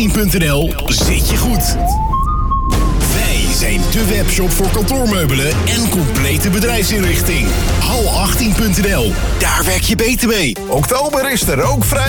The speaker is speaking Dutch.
hal18.nl zit je goed. Wij zijn de webshop voor kantoormeubelen en complete bedrijfsinrichting. Hal18.nl, daar werk je beter mee. Oktober is er ook vrij.